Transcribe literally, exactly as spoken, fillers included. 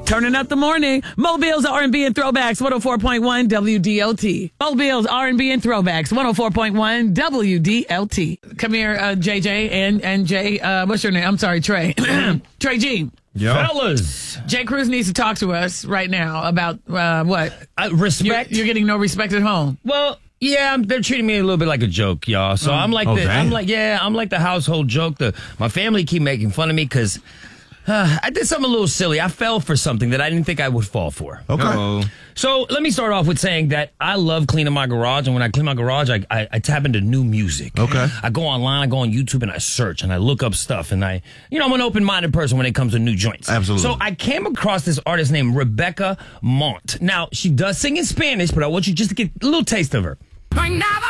Turning up the morning. Mobile's R and B and Throwbacks, one oh four point one W D L T. Mobile's R and B and Throwbacks, one oh four point one W D L T. Come here, uh, J J and, and Jay. Uh, what's your name? I'm sorry, Trey. Trey G. Yo. Fellas. Jay Cruz needs to talk to us right now about uh, what? Uh, respect. You're, you're getting no respect at home. Well, yeah, I'm, they're treating me a little bit like a joke, y'all. So Mm. I'm like, Oh, the, damn. I'm like, yeah, I'm like the household joke. The my family keep making fun of me because uh, I did something a little silly. I fell for something that I didn't think I would fall for. Okay. Uh-oh. So let me start off with saying that I love cleaning my garage, and when I clean my garage, I, I, I tap into new music. Okay. I go online, I go on YouTube, and I search, and I look up stuff, and I, you know, I'm an open-minded person when it comes to new joints. Absolutely. So I came across this artist named Rebecca Mont. Now, she does sing in Spanish, but I want you just to get a little taste of her.